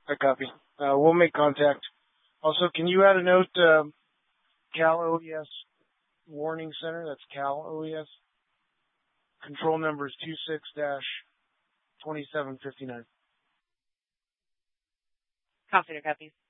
I copy. We'll make contact. Also, can you add a note, Cal OES Warning Center? That's Cal OES. Control number is 26-2759. Confident copies.